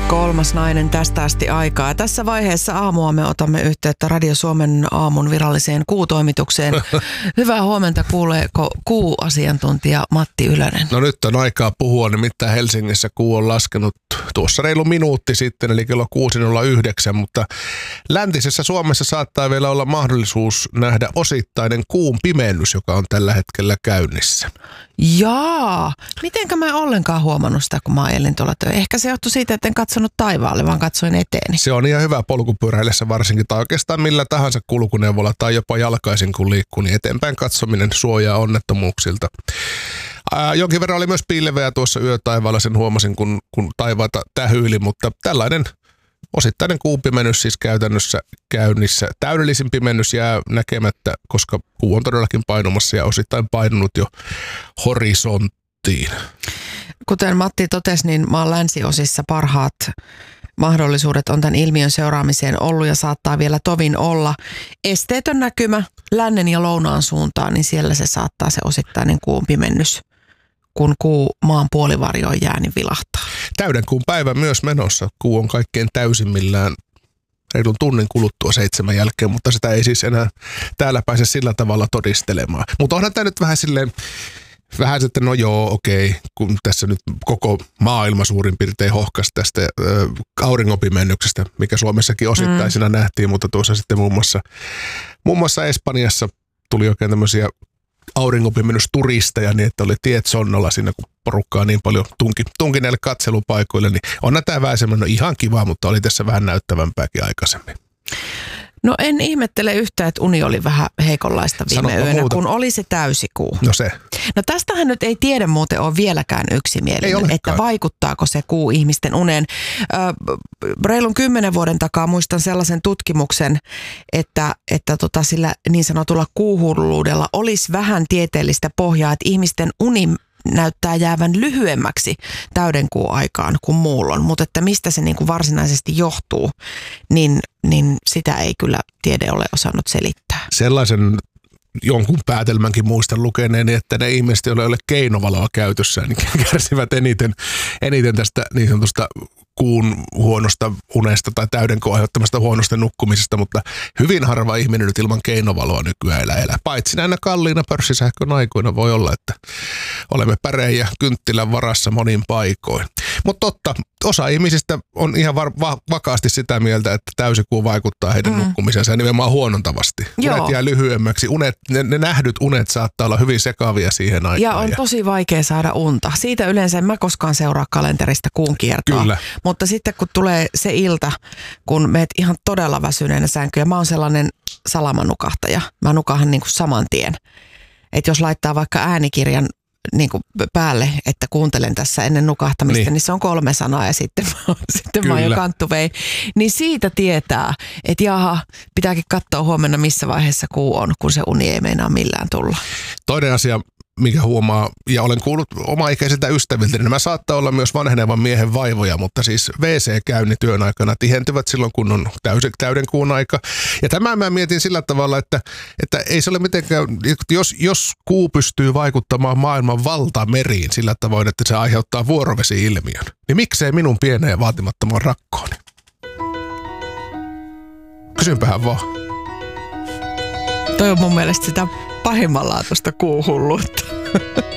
Kolmas nainen tästä asti aikaa. Tässä vaiheessa aamua me otamme yhteyttä Radio Suomen aamun viralliseen kuutoimitukseen. Hyvää huomenta, kuuleeko kuuasiantuntija Matti Ylönen? No nyt on aikaa puhua, nimittäin Helsingissä kuu on laskenut tuossa reilu minuutti sitten, eli kello 6.09, mutta läntisessä Suomessa saattaa vielä olla mahdollisuus nähdä osittainen kuun pimennys, joka on tällä hetkellä käynnissä. Jaa, mitenkä mä en ollenkaan huomannut sitä, kun mä ajelin tuolla töihin. Ehkä se johtui siitä, että en katsonut taivaalle, vaan katsoin eteeni. Se on ihan hyvä polkupyöräillessä varsinkin, tai oikeastaan millä tahansa kulkuneuvolla tai jopa jalkaisin kun liikkuu, niin eteenpäin katsominen suojaa onnettomuuksilta. Jonkin verran oli myös pilveä tuossa yötaivaalla, sen huomasin, kun taivaata tähyili, mutta tällainen osittainen kuun pimennys siis käytännössä käynnissä. Täydellisin pimennys jää näkemättä, koska kuu on todellakin painumassa ja osittain painunut jo horisonttiin. Kuten Matti totesi, niin maan länsiosissa parhaat mahdollisuudet on tämän ilmiön seuraamiseen ollut ja saattaa vielä tovin olla. Esteetön näkymä lännen ja lounaan suuntaan, niin siellä se saattaa se osittainen kuun pimennys, kun kuu maan puolivarjoon jää, niin vilahtaa. Täyden kuun päivä myös menossa. Kuu on kaikkein täysimmillään reilun tunnin kuluttua 7 jälkeen, mutta sitä ei siis enää täällä pääse sillä tavalla todistelemaan. Mutta onhan tämä nyt vähän silleen, sitten no joo, okei, kun tässä nyt koko maailma suurin piirtein hohkasi tästä auringonpimennyksestä, mikä Suomessakin osittaisena nähtiin, mutta tuossa sitten muun muassa Espanjassa tuli oikein tämmöisiä auringonpimennysturisteja niin, että oli tiet sonnalla siinä, kun porukkaa niin paljon tunki näille katselupaikoille, niin onhan tämä vähän semmoinen ihan kiva, mutta oli tässä vähän näyttävämpääkin aikaisemmin. No en ihmettele yhtään, että uni oli vähän heikonlaista viime yönä, kun oli se täysikuu. No se. No tästähän nyt ei tiede muuten ole vieläkään yksimielinen, että vaikuttaako se kuu ihmisten uneen. Reilun 10 vuoden takaa muistan sellaisen tutkimuksen, että sillä niin sanotulla kuuhulluudella olisi vähän tieteellistä pohjaa, että ihmisten uni näyttää jäävän lyhyemmäksi täydenkuun aikaan kuin muullon, mutta että mistä se niin kuin varsinaisesti johtuu, niin sitä ei kyllä tiede ole osannut selittää. Sellaisen jonkun päätelmänkin muistan lukeneeni, että ne ihmiset, joilla ei ole keinovaloa käytössään, niin kärsivät eniten tästä niin sanotusta kuun huonosta unesta tai täydenkuun aiheuttamasta huonosta nukkumisesta, mutta hyvin harva ihminen nyt ilman keinovaloa nykyään elää. Paitsi näinä kalliina pörssisähkön aikoina voi olla, että olemme päreen ja kynttilän varassa monin paikoin. Mutta totta, osa ihmisistä on ihan vakaasti sitä mieltä, että täysikuu vaikuttaa heidän nukkumisensa ja nimenomaan huonontavasti. Unet jää lyhyemmäksi. Ne nähdyt unet saattaa olla hyvin sekavia siihen aikaan. Ja on tosi vaikea saada unta. Siitä yleensä en mä koskaan seuraa kalenterista kuun kiertoa. Kyllä. Mutta sitten kun tulee se ilta, kun meet ihan todella väsyneenä sänkyyn, ja mä oon sellainen salamanukahtaja. Mä nukahan niin kuin saman tien. Että jos laittaa vaikka äänikirjan niin kuin päälle, että kuuntelen tässä ennen nukahtamista, niin se on 3 sanaa ja sitten mä oon jo kanttuvei. Niin siitä tietää, että jaha, pitääkin katsoa huomenna missä vaiheessa kuu on, kun se uni ei meinaa millään tulla. Toinen asia, mikä huomaa, ja olen kuullut omaikäisiltä ystäviltä, niin nämä saattaa olla myös vanhenevan miehen vaivoja, mutta siis WC-käynnit työn aikana tihentyvät silloin, kun on täyden kuun aika. Ja tämä mä mietin sillä tavalla, että ei se ole mitenkään, jos kuu pystyy vaikuttamaan maailman valtameriin sillä tavoin, että se aiheuttaa vuorovesi-ilmiön, niin miksei minun pieneen vaatimattoman rakkooni? Kysynpähän vaan. Toi on mun mielestä sitä pahimmanlaatuista kuuhulluutta.